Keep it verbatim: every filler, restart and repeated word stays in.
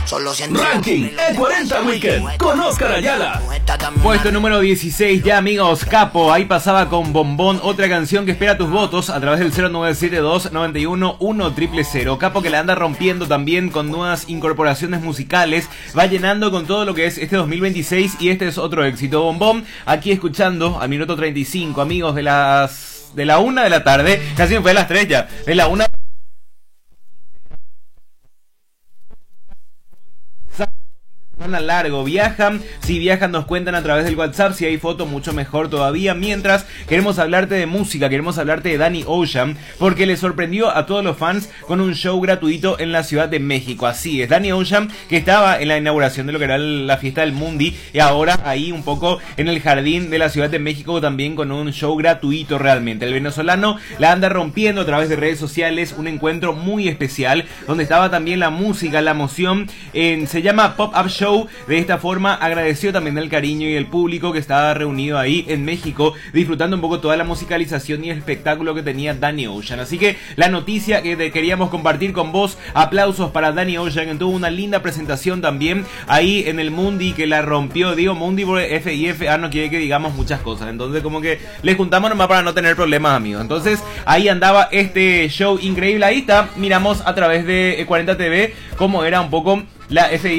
Ranking E cuarenta Weekend con Oscar Ayala. Puesto número dieciséis ya, amigos. Capo, ahí pasaba con Bombón, otra canción que espera tus votos a través del cero nueve siete dos, nueve uno, uno cero cero cero. Capo que la anda rompiendo también con nuevas incorporaciones musicales, va llenando con todo lo que es este dos mil veintiséis y este es otro éxito. Bombón, aquí escuchando al minuto treinta y cinco, amigos, de las de la una de la tarde, casi me fue a las tres ya, de la una. Largo, viajan, si viajan nos cuentan a través del WhatsApp, si hay foto mucho mejor todavía. Mientras queremos hablarte de música, queremos hablarte de Danny Ocean, porque le sorprendió a todos los fans con un show gratuito en la Ciudad de México. Así es, Danny Ocean, que estaba en la inauguración de lo que era la fiesta del Mundi, y ahora ahí un poco en el jardín de la Ciudad de México también con un show gratuito realmente. El venezolano la anda rompiendo a través de redes sociales, un encuentro muy especial, donde estaba también la música, la emoción, en, se llama Pop-Up Show. De esta forma agradeció también el cariño y el público que estaba reunido ahí en México, disfrutando un poco toda la musicalización y el espectáculo que tenía Danny Ocean. Así que la noticia que te queríamos compartir con vos, aplausos para Danny Ocean, que tuvo una linda presentación también ahí en el Mundi, que la rompió. Digo Mundi porque F y F A no quiere que digamos muchas cosas, entonces como que les juntamos nomás para no tener problemas, amigos. Entonces ahí andaba este show increíble. Ahí está, miramos a través de E cuarenta T V cómo era un poco la F I